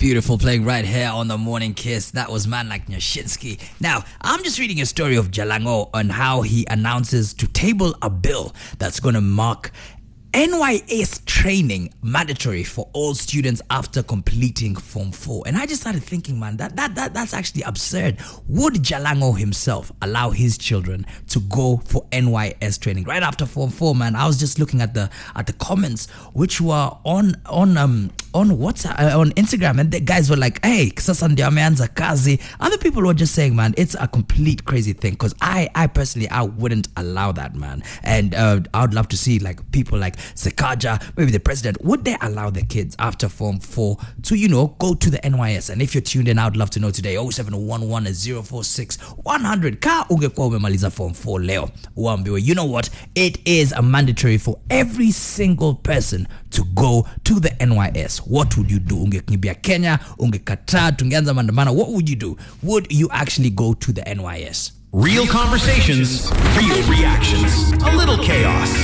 beautiful, playing right here on the Morning Kiss. That was Man Like Nyashinsky. Now, I'm just reading a story of Jalango on how he announces to table a bill that's going to mark NYS training mandatory for all students after completing Form 4. And I just started thinking, man, that's actually absurd. Would Jalango himself allow his children to go for NYS training right after Form 4, man? I was just looking at the comments which were on WhatsApp, on Instagram, and the guys were like, hey, sasa ndio ameanza kazi. Other people were just saying, man, it's a complete crazy thing, because I personally, I wouldn't allow that, man. And I would love to see like people like Sekaja, maybe the president, would they allow the kids after Form 4 to, go to the NYS? And if you're tuned in, I would love to know today. 0711 046 100. Ka ungekuwa umemaliza Form 4 leo, uambiwe, you know what, it is a mandatory for every single person to go to the NYS. What would you do? Ungekimbia Kenya, ungekataa, tungeanza maandamano. What would you do? Would you actually go to the NYS? Real conversations, real reactions, a little chaos.